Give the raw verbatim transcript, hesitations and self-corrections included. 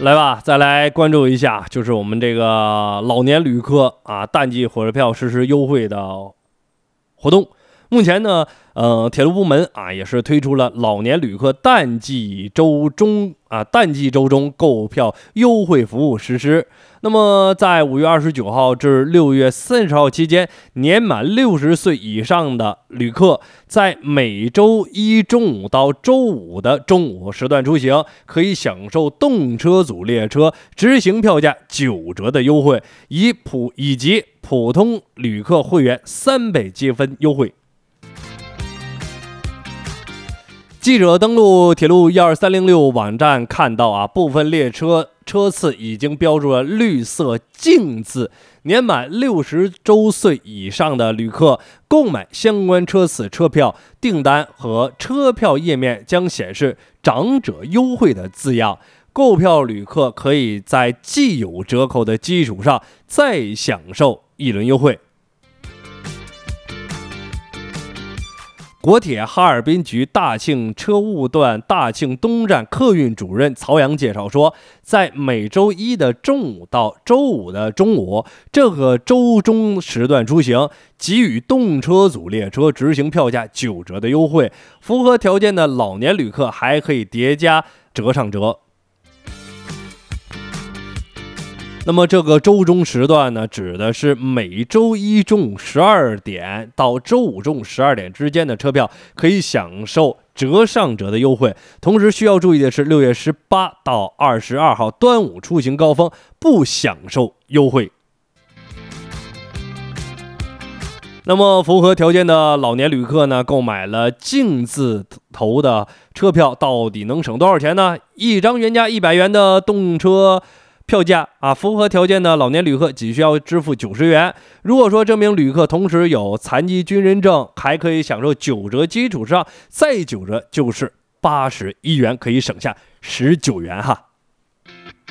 来吧，再来关注一下，就是我们这个老年旅客啊，淡季火车票实施优惠的活动。目前呢，呃，铁路部门啊也是推出了老年旅客淡季周中啊淡季周中购票优惠服务实施。那么，在五月二十九号至六月三十号期间，年满六十岁以上的旅客，在每周一中午到周五的中午时段出行，可以享受动车组列车直行票价九折的优惠，以普以及普通旅客会员三倍积分优惠。记者登录铁路一二三零六网站看到啊，部分列车车次已经标注了绿色禁字，年满六十周岁以上的旅客购买相关车次车票订单和车票页面将显示长者优惠的字样，购票旅客可以在既有折扣的基础上再享受一轮优惠。国铁哈尔滨局大庆车务段大庆东站客运主任曹阳介绍说，在每周一的中午到周五的中午这个周中时段出行，给予动车组列车直行票价九折的优惠，符合条件的老年旅客还可以叠加折上折。那么这个周中时段呢，指的是每周一中午十二点到周五中午十二点之间的车票可以享受折上折的优惠。同时需要注意的是，六月十八到二十二号端午出行高峰不享受优惠。那么符合条件的老年旅客呢，购买了净字头的车票到底能省多少钱呢？一张原价一百元的动车票价啊，符合条件的老年旅客只需要支付九十元。如果说这名旅客同时有残疾军人证，还可以享受九折基础上再九折，就是八十一元，可以省下十九元哈。